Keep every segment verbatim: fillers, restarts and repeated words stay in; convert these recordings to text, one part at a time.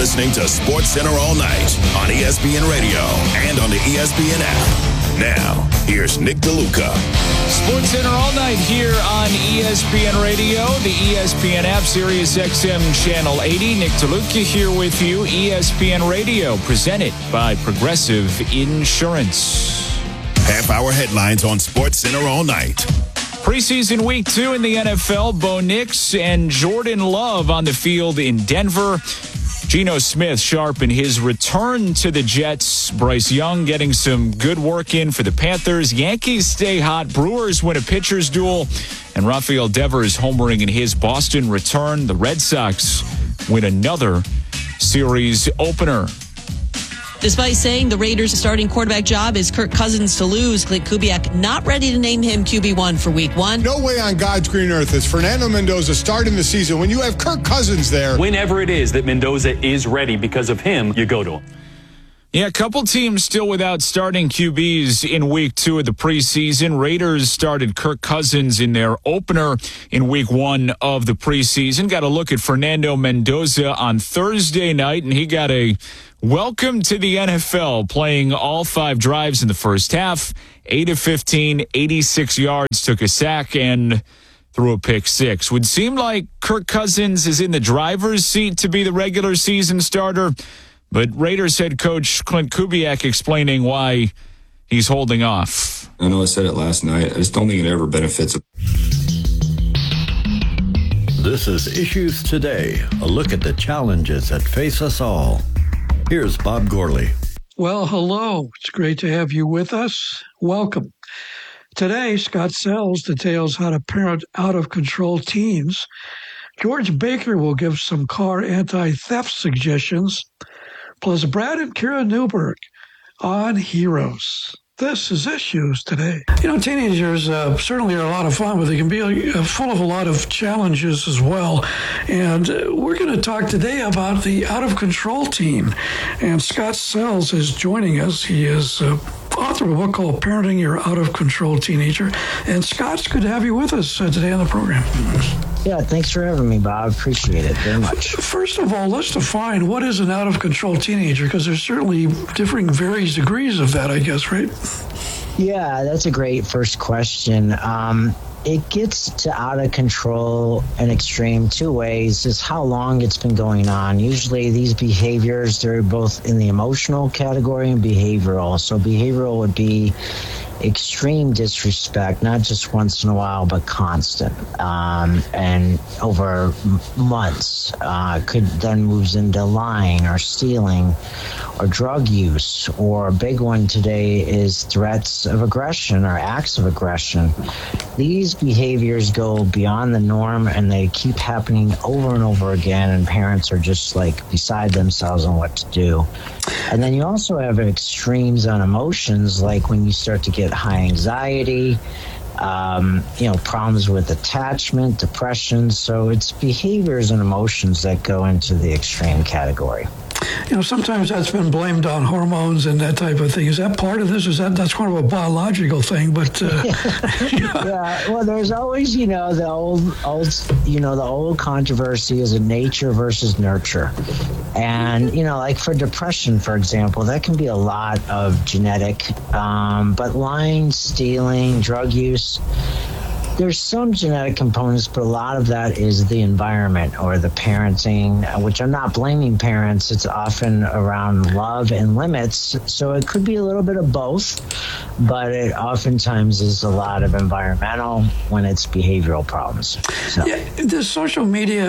listening to Sports Center all night on E S P N Radio and on the E S P N app. Now, here's Nick DeLuca. Sports Center all night here on E S P N Radio, the E S P N app, Sirius X M Channel eighty. Nick DeLuca here with you. E S P N Radio, presented by Progressive Insurance. Half-hour headlines on Sports Center all night. Preseason week two in the N F L, Bo Nix and Jordan Love on the field in Denver. Geno Smith sharp in his return to the Jets. Bryce Young getting some good work in for the Panthers. Yankees stay hot. Brewers win a pitcher's duel. And Rafael Devers homering in his Boston return. The Red Sox win another series opener. Despite saying the Raiders' starting quarterback job is Kirk Cousins to lose, Clint Kubiak not ready to name him Q B one for week one. No way on God's green earth is Fernando Mendoza starting the season when you have Kirk Cousins there. Whenever it is that Mendoza is ready because of him, you go to him. Yeah, a couple teams still without starting Q Bs in week two of the preseason. Raiders started Kirk Cousins in their opener in week one of the preseason. Got a look at Fernando Mendoza on Thursday night, and he got a welcome to the N F L, playing all five drives in the first half. eight of fifteen, eighty-six yards, took a sack, and threw a pick six. Would seem like Kirk Cousins is in the driver's seat to be the regular season starter. But Raiders head coach Clint Kubiak explaining why he's holding off. I know I said it last night. I just don't think it ever benefits. This is Issues Today, a look at the challenges that face us all. Here's Bob Gorley. Well, hello. It's great to have you with us. Welcome. Today, Scott Sells details how to parent out-of-control teens. George Baker will give some car anti-theft suggestions. Plus, Brad and Kira Newberg on Heroes. This is Issues Today. You know, teenagers uh, certainly are a lot of fun, but they can be uh, full of a lot of challenges as well. And uh, we're going to talk today about the out-of-control teen. And Scott Sells is joining us. He is uh, author of a book called Parenting Your Out-of-Control Teenager. And Scott, it's good to have you with us uh, today on the program. Yeah, thanks for having me, Bob. Appreciate it very much. First of all, let's define what is an out-of-control teenager, because there's certainly differing various degrees of that, I guess, right? Yeah, that's a great first question. Um, it gets to out of control and extreme two ways, is how long it's been going on. Usually these behaviors, they're both in the emotional category and behavioral. So behavioral would be extreme disrespect, not just once in a while, but constant, um, and over m- months. Uh, could then moves into lying or stealing or drug use, or a big one today is threats of aggression or acts of aggression. These behaviors go beyond the norm, and they keep happening over and over again, and parents are just like beside themselves on what to do. And then you also have extremes on emotions, like when you start to get high anxiety, um, you know, problems with attachment, depression. So it's behaviors and emotions that go into the extreme category. You know, sometimes that's been blamed on hormones and that type of thing. Is that part of this? Is that that's kind of a biological thing? But uh, yeah. yeah, well, there's always, you know, the old, old, you know, the old controversy is a nature versus nurture, and you know, like for depression, for example, that can be a lot of genetic, um, but lying, stealing, drug use. There's some genetic components, but a lot of that is the environment or the parenting, which I'm not blaming parents. It's often around love and limits. So it could be a little bit of both, but it oftentimes is a lot of environmental when it's behavioral problems. So. Yeah, does social media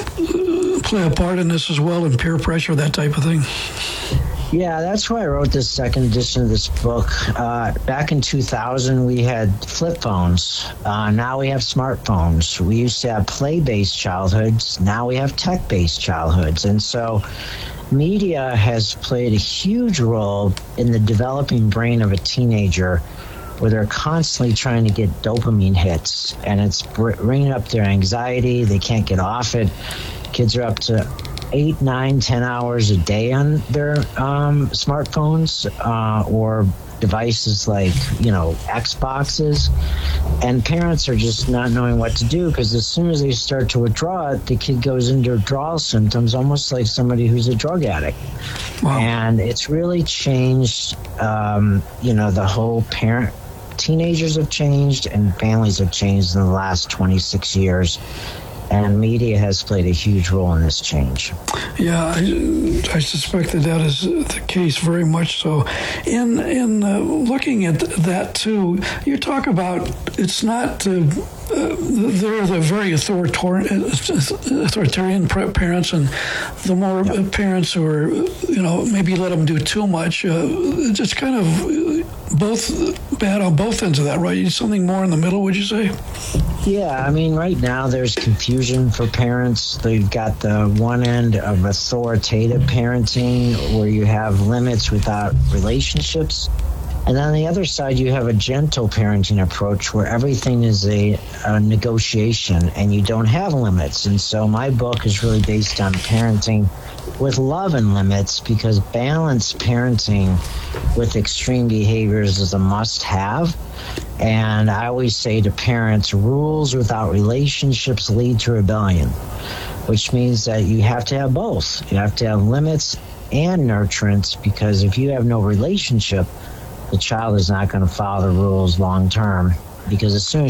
play a part in this as well, and peer pressure, that type of thing? Yeah, that's why I wrote this second edition of this book. Uh, back in two thousand, we had flip phones. Uh, now we have smartphones. We used to have play-based childhoods. Now we have tech-based childhoods. And so media has played a huge role in the developing brain of a teenager, where they're constantly trying to get dopamine hits, and it's bringing up their anxiety. They can't get off it. Kids are up to eight, nine, ten hours a day on their um, smartphones, uh, or devices like, you know, Xboxes, and parents are just not knowing what to do because as soon as they start to withdraw it, the kid goes into withdrawal symptoms, almost like somebody who's a drug addict. Wow. And it's really changed, um, you know, the whole parent. Teenagers have changed and families have changed in the last twenty-six years. And media has played a huge role in this change. Yeah, I, I suspect that that is the case very much so. In in uh, looking at that too, you talk about it's not. Uh, uh, they're the very authoritarian, authoritarian parents, and the more yeah. parents who are, you know, maybe let them do too much. Uh, it's kind of both bad on both ends of that, right? Something more in the middle, would you say? Yeah, I mean, right now there's confusion for parents. They've got the one end of authoritative parenting where you have limits without relationships. And on the other side, you have a gentle parenting approach where everything is a, a negotiation and you don't have limits. And so my book is really based on parenting with love and limits because balanced parenting with extreme behaviors is a must-have. And I always say to parents, rules without relationships lead to rebellion, which means that you have to have both. You have to have limits and nurturance because if you have no relationship, the child is not going to follow the rules long term because as soon as